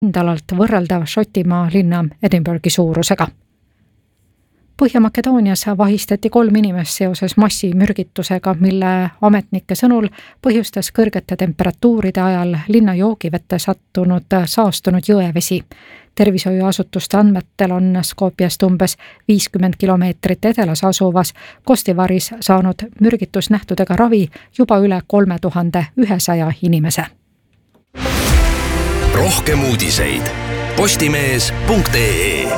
pindalalt võrreldav Šotimaa linna Edinburghi suurusega. Põhja-Makedoonias vahistati 3 inimest seoses massimürgitusega, mille ametnike sõnul põhjustas kõrgete temperatuuride ajal linna joogivette sattunud saastunud jõevesi. Tervishoiuasutuste andmetel on Skopjest umbes 50 kilomeetrit edelas asuvas Kostivaris saanud mürgitusnähtudega ravi juba üle 3100 inimese. Rohkem uudiseid postimees.ee.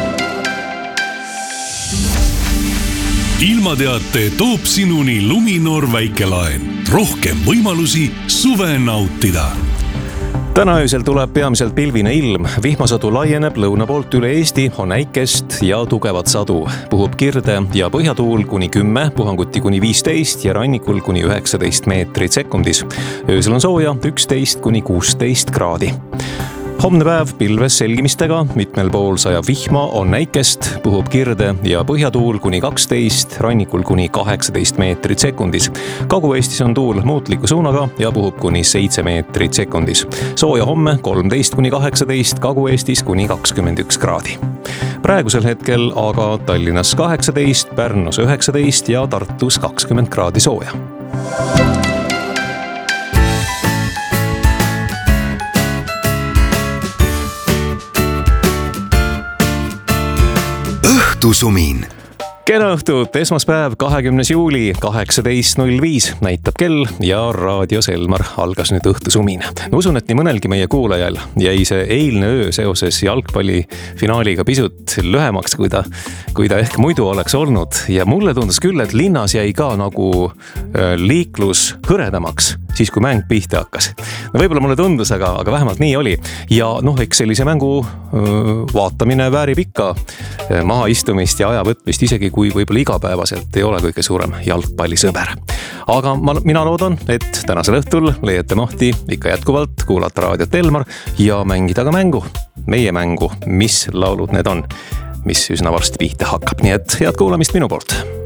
Ilmateate toob sinuni Luminor väikelaen. Rohkem võimalusi suve nautida. Täna öösel tuleb peamiselt pilvine ilm. Vihmasadu laieneb lõuna poolt üle Eesti, on äikest ja tugevat sadu. Puhub kirde ja põhjatuul kuni 10, puhanguti kuni 15 ja rannikul kuni 19 meetrit sekundis. Öösel on sooja 11 kuni 16 kraadi. Homne päev pilves selgimistega, mitmel pool sajab vihma, on äikest, puhub kirde ja põhjatuul kuni 12, rannikul kuni 18 meetrit sekundis. Kagu-Eestis on tuul muutliku suunaga ja puhub kuni 7 meetrit sekundis. Sooja homme 13 kuni 18, Kagu-Eestis kuni 21 kraadi. Praegusel hetkel aga Tallinnas 18, Pärnus 19 ja Tartus 20 kraadi sooja. Õhtusumin. Kena õhtut, esmaspäev 20. juuli 18.05 näitab kell ja Raadio Selmar algas nüüd õhtusumin. Usun, et nii mõnelgi meie kuulajal jäi see eilne öö seoses jalgpallifinaaliga pisut lühemaks, kui ta ehk muidu oleks olnud. Ja mulle tundus küll, et linnas jäi ka nagu liiklus hõredamaks, siis kui mäng pihta hakkas. No võib-olla mulle tundus, aga vähemalt nii oli. Ja eks sellise mängu vaatamine väärib ikka mahaistumist ja ajavõtmist, isegi kui võib-olla igapäevaselt ei ole kõige suurem jalgpallisõber. Aga mina loodan, et tänasel õhtul leiate mahti ikka jätkuvalt kuulata Raadiot Elmar ja mängida ka mängu. Meie mängu, mis laulud need on, mis üsna varsti pihta hakkab. Nii et head kuulamist minu poolt.